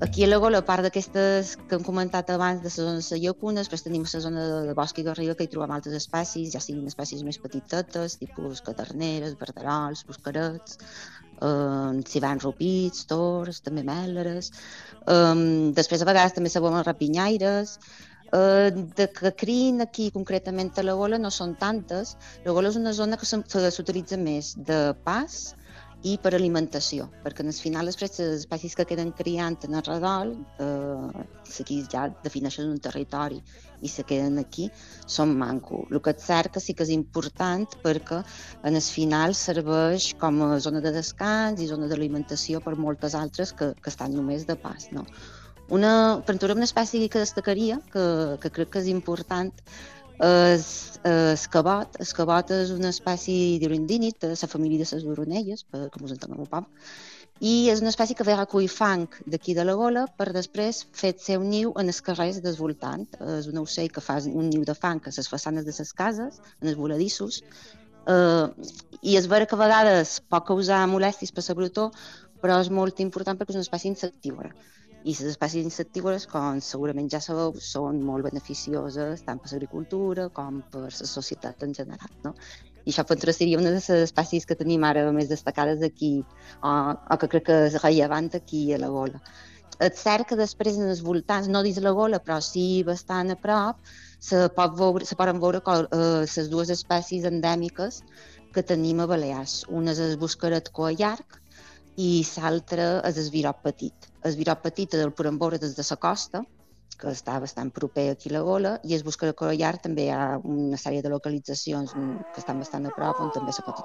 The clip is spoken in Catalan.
Aquí a la Gola, a part d'aquestes que hem comentat abans de la zona de la llacuna, després tenim la zona de bosc i garriga, que hi trobem altres espècies, ja siguin espècies més petitetes, tipus caderneres, verderols, buscarets, civans rupits, tors, també mèleres. Després a vegades també sabem els rapinyaires. De que crien aquí concretament a la Gola no són tantes. La Gola és una zona que s'utilitza més de pas i per alimentació, perquè al final després les espècies que queden criant en el redol, aquí ja defineixen un territori i se queden aquí, són manco. El que és cert que sí que és important perquè en el final serveix com a zona de descans i zona d'alimentació per moltes altres que estan només de pas. No? Per una espècie que destacaria, que crec que és important, el cabot. El cabot és una espècie d'urindínid de la família de les oronelles, com us entengueu un poc, i és una espècie que ve a recollir fang d'aquí de la Gola per després fer el seu niu en els carrers del voltant. És un ocell que fa un niu de fang a les façanes de les cases, en els voladissos, i és vera que a vegades pot causar molèsties per la brutor, però és molt important perquè és una espècie insectívora. I les espècies insectívores, com segurament ja sabeu, són molt beneficioses tant per l'agricultura com per la societat en general. No? I això potser seria una de les espècies que tenim ara més destacades aquí, o que crec que és rellevant aquí a la Gola. És cert que després en els voltants, no dins la Gola, però sí bastant a prop, se poden veure les dues espècies endèmiques que tenim a Balears. Una és el buscaret cua llarg i l'altre és el virot petit. El virot petit el podem veure des de la costa, que està bastant proper aquí a la Gola, i el buscaret cua llarg també hi ha una sèrie de localitzacions que estan bastant a prop on també se pot